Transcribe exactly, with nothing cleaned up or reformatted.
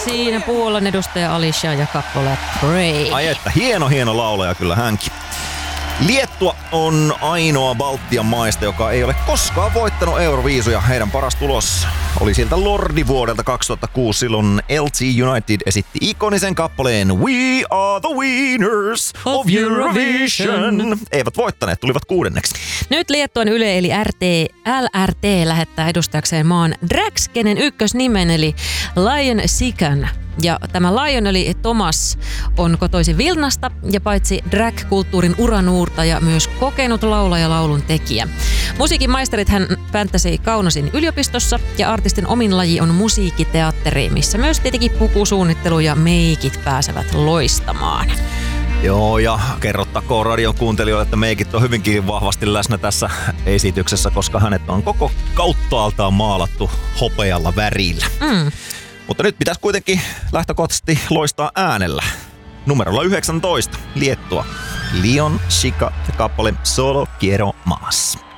siinä Puolan edustaja Alicia ja kappale Pray. Ai että, hieno hieno laulaja kyllä hänkin. Liettua on ainoa Baltian maista, joka ei ole koskaan voittanut Euroviisuja. Heidän paras tulos oli sieltä Lordi vuodelta kaksituhattakuusi. Silloin L T United esitti ikonisen kappaleen We are the winners of Eurovision. Eivät voittaneet, tulivat kuudenneksi. Nyt Liettuan Yle eli R T, L R T lähettää edustajakseen maan drag-skenen ykkösnimen eli Lion Sikan. Ja tämä Lion eli Thomas on kotoisin Vilnasta ja paitsi drag-kulttuurin uranuurtaja myös kokenut laulaja laulun tekijä. Musiikin maisterit hän pänttäsi Kaunasin yliopistossa ja artistin omin laji on musiikkiteatteri, missä myös tietenkin pukusuunnittelu ja meikit pääsevät loistamaan. Joo, ja kerrottakoon radion kuuntelijoille, että meikit on hyvinkin vahvasti läsnä tässä esityksessä, koska hänet on koko kauttaaltaan maalattu hopealla värillä. Mm. Mutta nyt pitäisi kuitenkin lähtökohtaisesti loistaa äänellä. Numerolla yhdeksäntoista, Liettua. Lion Sika ja kappale Solo Quiero Más.